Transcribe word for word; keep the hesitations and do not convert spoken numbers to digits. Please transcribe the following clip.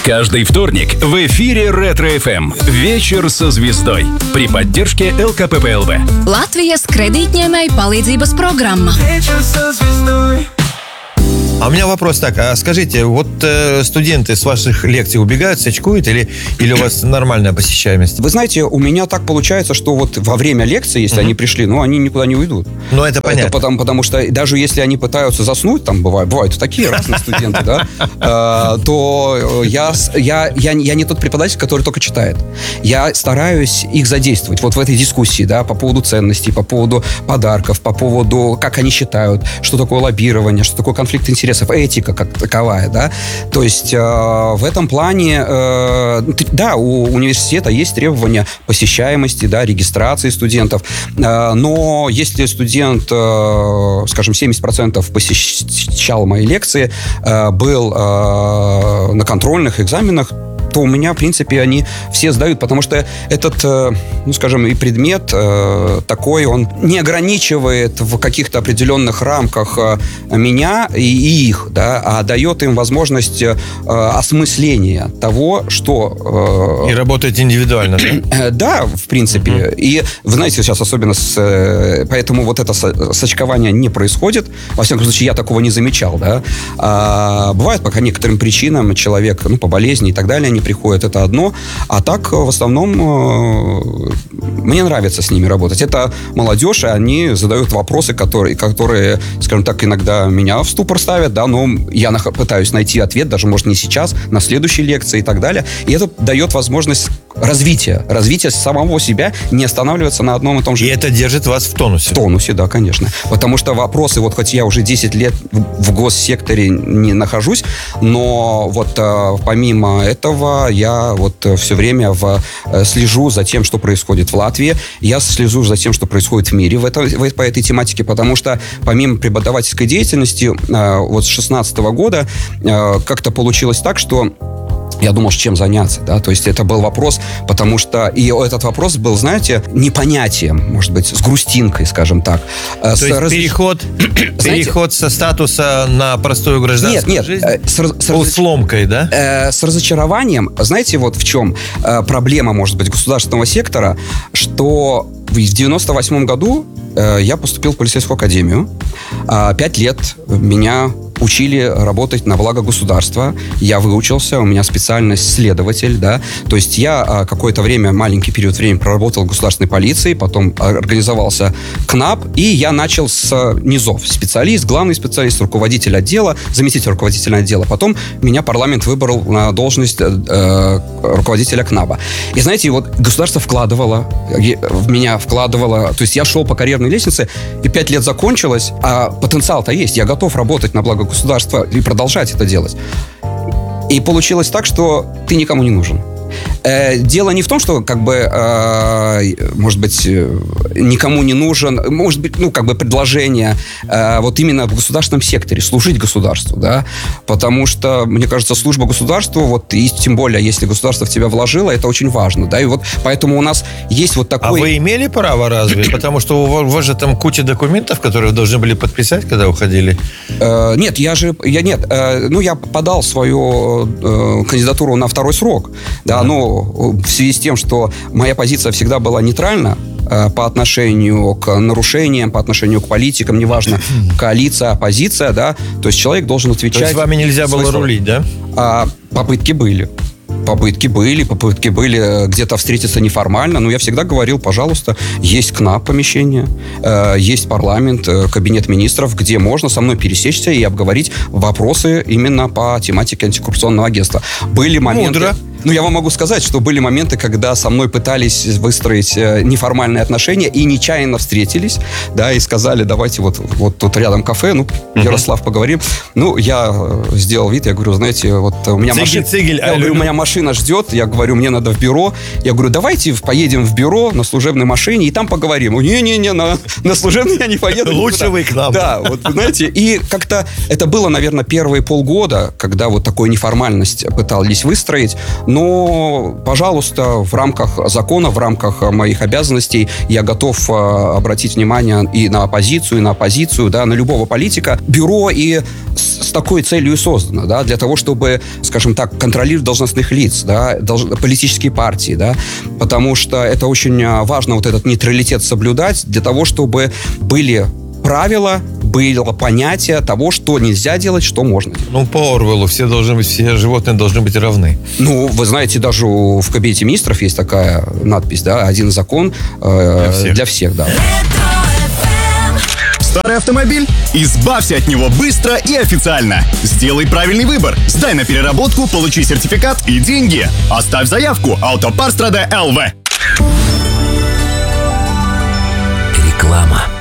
Каждый вторник в эфире Ретро эф эм. Вечер со звездой. При поддержке эл ка пэ пэ эл вэ. Латвijas kredītņēmēju palīdzības programma. Вечер со звездой. А у меня вопрос так, а скажите, вот э, студенты с ваших лекций убегают, сочкуют или, или у вас нормальная посещаемость? Вы знаете, у меня так получается, что вот во время лекции, если mm-hmm. они пришли, ну, они никуда не уйдут. Ну, это понятно. Это потому, потому что даже если они пытаются заснуть, там бывают, бывают такие разные студенты, да, то я, я, я, я не тот преподаватель, который только читает. Я стараюсь их задействовать вот в этой дискуссии, да, по поводу ценностей, по поводу подарков, по поводу, как они считают, что такое лоббирование, что такое конфликт интересов, этика как таковая, да. То есть э, в этом плане, э, да, у университета есть требования посещаемости, да, регистрации студентов, э, но если студент, э, скажем, семьдесят процентов посещал мои лекции, э, был э, на контрольных экзаменах, то у меня, в принципе, они все сдают, потому что этот, ну, скажем, и предмет такой, он не ограничивает в каких-то определенных рамках меня и их, да, а дает им возможность осмысления того, что... И работает индивидуально, да? Да, в принципе. Uh-huh. И, вы знаете, сейчас особенно с... Поэтому вот это сочкование не происходит. Во всяком случае, я такого не замечал, да. А бывает по некоторым причинам человек, ну, по болезни и так далее, они приходят, это одно. А так, в основном, мне нравится с ними работать. Это молодежь, и они задают вопросы, которые, которые, скажем так, иногда меня в ступор ставят, да, но я пытаюсь найти ответ, даже, может, не сейчас, на следующей лекции и так далее. И это дает возможность развития. Развития самого себя, не останавливаться на одном и том же. И это держит вас в тонусе. В тонусе, да, конечно. Потому что вопросы, вот хоть я уже десять лет в госсекторе не нахожусь, но вот помимо этого я вот все время в, слежу за тем, что происходит в Латвии. Я слежу за тем, что происходит в мире в это, в, по этой тематике, потому что помимо преподавательской деятельности, вот с шестнадцатого года как-то получилось так, что я думал, чем заняться, да, то есть это был вопрос, потому что и этот вопрос был, знаете, непонятием, может быть, с грустинкой, скажем так. То с есть раз... переход, переход со статуса на простую гражданскую нет, жизнь? Нет, с, с, усломкой, да? Э, с разочарованием, знаете, вот в чем э, проблема, может быть, государственного сектора, что в девяносто восьмом году э, я поступил в полицейскую академию, э, пять лет меня учили работать на благо государства. Я выучился, у меня специальность следователь, да. То есть я а, какое-то время, маленький период времени проработал в государственной полиции, потом организовался КНАП, и я начал с низов. Специалист, главный специалист, руководитель отдела, заместитель руководителя отдела. Потом меня парламент выбрал на должность э, руководителя КНАПа. И знаете, вот государство вкладывало, в меня вкладывало, то есть я шел по карьерной лестнице, и пять лет закончилось, а потенциал-то есть, я готов работать на благо государства и продолжать это делать. И получилось так, что ты никому не нужен. Э, дело не в том, что, как бы, э, может быть, никому не нужен, может быть, ну, как бы, предложение э, вот именно в государственном секторе, служить государству, да, потому что, мне кажется, служба государству, вот, и тем более, если государство в тебя вложило, это очень важно, да, и вот поэтому у нас есть вот такой... А вы имели право разве? Потому что у вас же там куча документов, которые вы должны были подписать, когда уходили. Э, нет, я же, я нет, э, ну, я подал свою э, кандидатуру на второй срок, да, но в связи с тем, что моя позиция всегда была нейтральна э, по отношению к нарушениям, по отношению к политикам, неважно, коалиция, оппозиция, да, то есть человек должен отвечать... То есть вами нельзя было рулить, да? А, попытки были. Попытки были, попытки были где-то встретиться неформально, но я всегда говорил, пожалуйста, есть КНАП помещение, э, есть парламент, э, кабинет министров, где можно со мной пересечься и обговорить вопросы именно по тематике антикоррупционного агентства. Были моменты... Мудро. Ну, я вам могу сказать, что были моменты, когда со мной пытались выстроить э, неформальные отношения и нечаянно встретились, да, и сказали, давайте вот, вот тут рядом кафе, ну, uh-huh. Ярослав, поговорим. Ну, я э, сделал вид, я говорю, знаете, вот у меня машина... Я говорю, у меня машина ждет, я говорю, мне надо в бюро. Я говорю, давайте поедем в бюро на служебной машине и там поговорим. Не-не-не, на, на служебной я не поеду. Лучше вы к нам. Да, вот, знаете, и как-то это было, наверное, первые полгода, когда вот такую неформальность пытались выстроить. Но, пожалуйста, в рамках закона, в рамках моих обязанностей я готов обратить внимание и на оппозицию, и на оппозицию, да, на любого политика. Бюро и с такой целью и создано, да, для того, чтобы, скажем так, контролировать должностных лиц, да, долж... политические партии, да, потому что это очень важно вот этот нейтралитет соблюдать для того, чтобы были правила, было понятие того, что нельзя делать, что можно. Ну, по Орвеллу все должны быть, все животные должны быть равны. Ну, вы знаете, даже в Кабинете министров есть такая надпись, да, один закон э, для всех, для всех, да. Старый автомобиль? Избавься от него быстро и официально. Сделай правильный выбор. Сдай на переработку, получи сертификат и деньги. Оставь заявку. Автопарстрада эл вэ. Реклама.